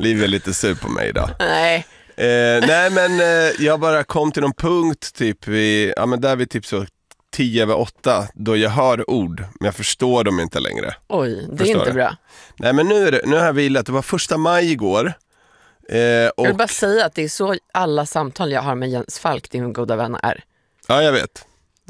Liv är lite sur på mig idag. Nej. Nej men jag bara kom till någon punkt typ där vi typ så 10/8 då jag hör ord men jag förstår dem inte längre. Oj, det Förstår är inte du? bra. Nej men nu har jag vilat, det var 1 maj igår. Jag vill bara säga att det är så alla samtal jag har med Jens Falk, din goda vän, är. Ja, jag vet.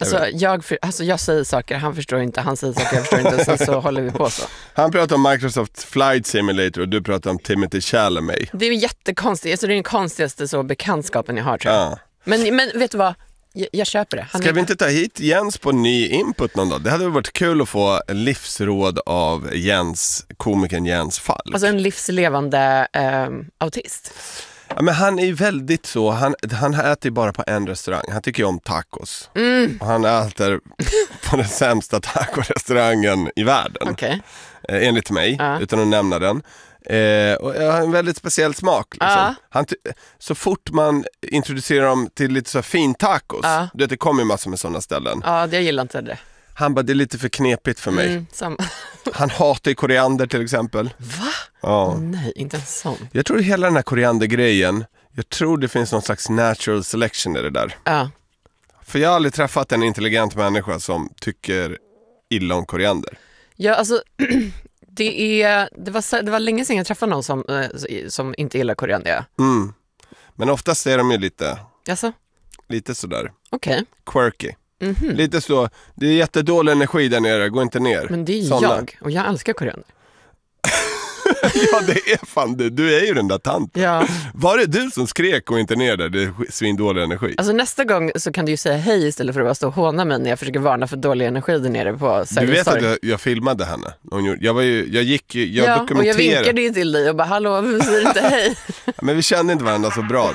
Jag säger saker, han förstår inte, han säger saker, jag förstår inte, och sen så håller vi på så. Han pratar om Microsoft Flight Simulator och du pratar om Timothy Chalamet. Det är ju jättekonstigt, alltså det är den konstigaste så bekantskapen jag har, tror jag. Ja. Men vet du vad? Jag köper det. Ska vi inte ta hit Jens på ny input någon dag? Det hade varit kul att få livsråd av komikern Jens Falk. Alltså en livslevande autist. Ja, men han är ju väldigt så, han äter ju bara på en restaurang. Han tycker ju om tacos. Och han äter på den sämsta tacorestaurangen i världen. Okej. Enligt mig, utan att nämna den. Och jag har en väldigt speciell smak liksom. Så fort man introducerar dem till lite så fin tacos, du vet, det kommer ju massor med sådana ställen. Ja, jag gillar inte det. Han bara, det är lite för knepigt för mig. Han hatar ju koriander till exempel. Va? Ja. Nej, inte en sån. Jag tror hela den här koriandergrejen, jag tror det finns någon slags natural selection i det där. Ja. För jag har aldrig träffat en intelligent människa som tycker illa om koriander. Ja, alltså det var länge sedan jag träffade någon som inte gillar koriander. Men oftast är de ju lite sådär. Okej. Quirky. Lite så, det är jättedålig energi där nere, gå inte ner. Men det är jag, och jag älskar koriander. Ja, det är fan du är ju den där tanten. Ja. Var det du som skrek och inte ner där? Det är svindålig energi. Alltså nästa gång så kan du ju säga hej istället för att bara stå och håna mig när jag försöker varna för dålig energi där nere på Sergels Du vet torg. att jag filmade henne. Jag dokumenterade. Och jag vinkade ju till dig och bara, hallå, varför säger du inte hej? Men vi kände inte varandra så bra